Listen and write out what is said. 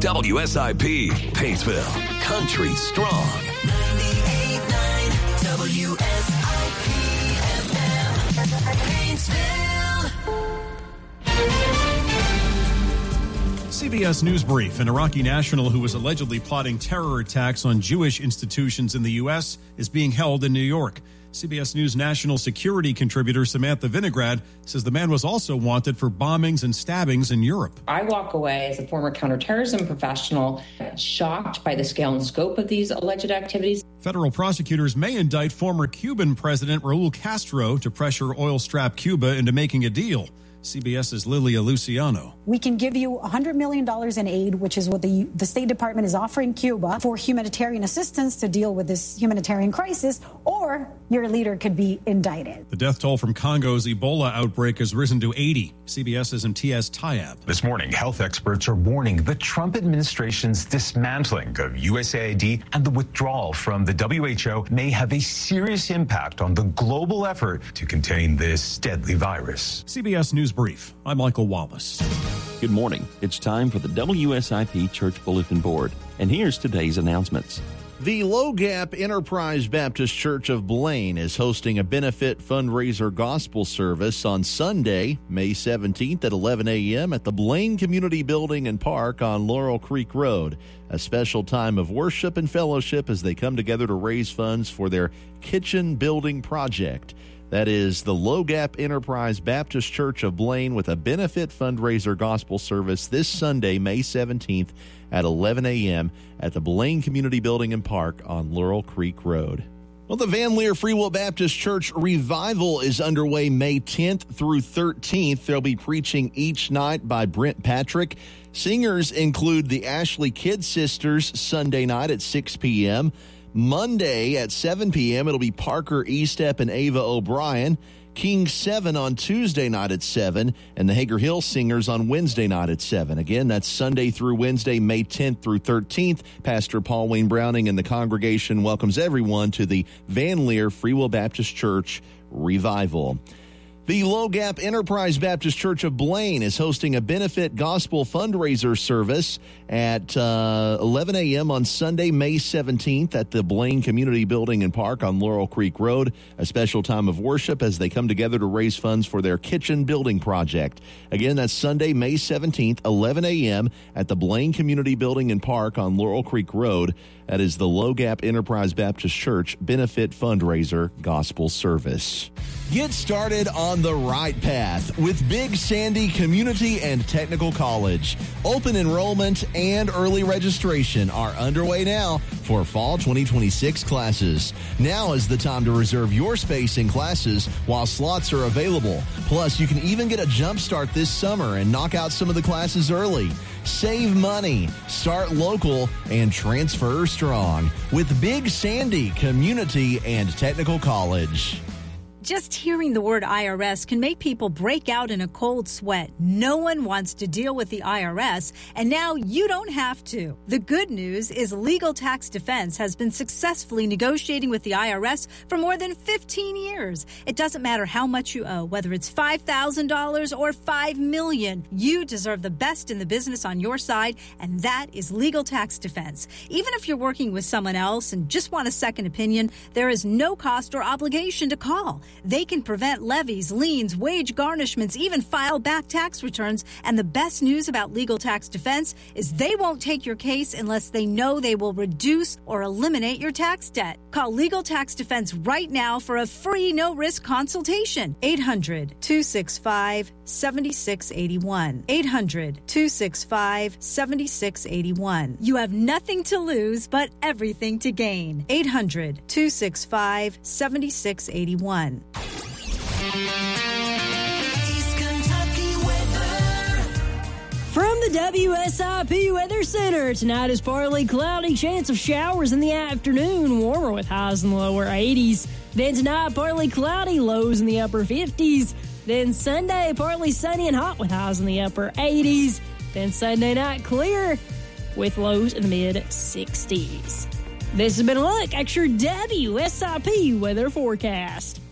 WSIP, Paintsville, country strong. 98.9 WSIP FM, Paintsville. CBS News Brief. An Iraqi national who was allegedly plotting terror attacks on Jewish institutions in the U.S. is being held in New York. CBS News national security contributor Samantha Vinograd says the man was also wanted for bombings and stabbings in Europe. I walk away as a former counterterrorism professional shocked by the scale and scope of these alleged activities. Federal prosecutors may indict former Cuban President Raul Castro to pressure oil-strapped Cuba into making a deal. CBS's Lilia Luciano. We can give you $100 million in aid, which is what the State Department is offering Cuba for humanitarian assistance to deal with this humanitarian crisis, or your leader could be indicted. The death toll from Congo's Ebola outbreak has risen to 80. CBS's Imtiaz Tayeb. This morning, health experts are warning the Trump administration's dismantling of USAID and the withdrawal from the WHO may have a serious impact on the global effort to contain this deadly virus. CBS News Brief. I'm Michael Wallace. Good morning. It's time for the WSIP Church Bulletin Board. And here's today's announcements. The Low Gap Enterprise Baptist Church of Blaine is hosting a benefit fundraiser gospel service on Sunday, May 17th at 11 a.m. at the Blaine Community Building and Park on Laurel Creek Road. A special time of worship and fellowship as they come together to raise funds for their kitchen building project. That is the Low Gap Enterprise Baptist Church of Blaine with a benefit fundraiser gospel service this Sunday, May 17th at 11 a.m. at the Blaine Community Building and Park on Laurel Creek Road. Well, the Van Leer Free Will Baptist Church Revival is underway May 10th through 13th. They'll be preaching each night by Brent Patrick. Singers include the Ashley Kidd Sisters Sunday night at 6 p.m., Monday at 7 p.m., it'll be Parker Estep and Ava O'Brien. King 7 on Tuesday night at 7, and the Hager Hill Singers on Wednesday night at 7. Again, that's Sunday through Wednesday, May 10th through 13th. Pastor Paul Wayne Browning and the congregation welcomes everyone to the Van Leer Free Will Baptist Church Revival. The Low Gap Enterprise Baptist Church of Blaine is hosting a benefit gospel fundraiser service at 11 a.m. on Sunday, May 17th at the Blaine Community Building and Park on Laurel Creek Road. A special time of worship as they come together to raise funds for their kitchen building project. Again, that's Sunday, May 17th, 11 a.m. at the Blaine Community Building and Park on Laurel Creek Road. That is the Low Gap Enterprise Baptist Church benefit fundraiser gospel service. Get started on the right path with Big Sandy Community and Technical College. Open enrollment and early registration are underway now for fall 2026 classes. Now is the time to reserve your space in classes while slots are available. Plus, you can even get a jump start this summer and knock out some of the classes early. Save money, start local, and transfer strong with Big Sandy Community and Technical College. Just hearing the word IRS can make people break out in a cold sweat. No one wants to deal with the IRS, and now you don't have to. The good news is Legal Tax Defense has been successfully negotiating with the IRS for more than 15 years. It doesn't matter how much you owe, whether it's $5,000 or $5 million. You deserve the best in the business on your side, and that is Legal Tax Defense. Even if you're working with someone else and just want a second opinion, there is no cost or obligation to call. They can prevent levies, liens, wage garnishments, even file back tax returns. And the best news about Legal Tax Defense is they won't take your case unless they know they will reduce or eliminate your tax debt. Call Legal Tax Defense right now for a free no-risk consultation. 800-265-7681. 800-265-7681. You have nothing to lose but everything to gain. 800-265-7681. From the WSIP Weather Center, tonight is partly cloudy, chance of showers in the afternoon, warmer with highs in the lower 80s. Then tonight, partly cloudy, lows in the upper 50s. Then Sunday, partly sunny and hot with highs in the upper 80s. Then Sunday night, clear with lows in the mid-60s. This has been a look at your WSIP weather forecast.